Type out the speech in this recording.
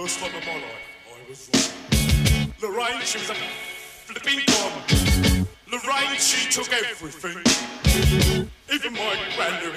Worst time of my life, I was wrong. Lorraine, she was a flipping bomb. Lorraine, she took everything. Even my granddad.